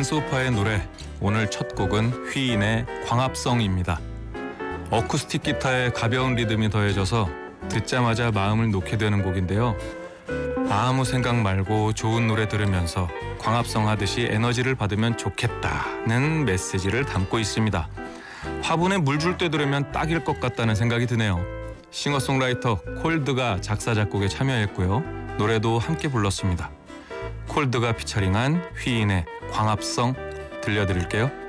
맑은 소파의 노래, 오늘 첫 곡은 휘인의 광합성입니다. 어쿠스틱 기타의 가벼운 리듬이 더해져서 듣자마자 마음을 놓게 되는 곡인데요. 아무 생각 말고 좋은 노래 들으면서 광합성 하듯이 에너지를 받으면 좋겠다는 메시지를 담고 있습니다. 화분에 물 줄 때 들으면 딱일 것 같다는 생각이 드네요. 싱어송라이터 콜드가 작사 작곡에 참여했고요. 노래도 함께 불렀습니다. 콜드가 피처링한 휘인의 광합성 들려드릴게요.